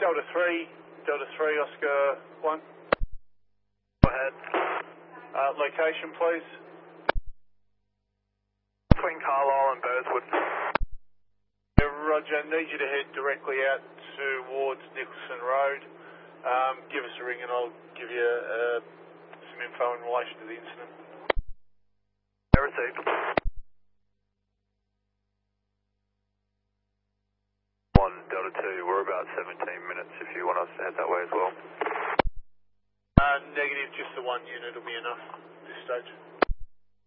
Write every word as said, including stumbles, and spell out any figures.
Delta three, Delta three, Oscar one. Go ahead. Uh, location, please. Between Carlisle and Burswood. Yeah, Roger, I need you to head directly out towards Nicholson Road. Um, give us a ring and I'll give you uh, some info in relation to the incident. I received. One, Delta two, we're about seventeen minutes if you want us to head that way as well. Uh, negative, just the one unit will be enough at this stage.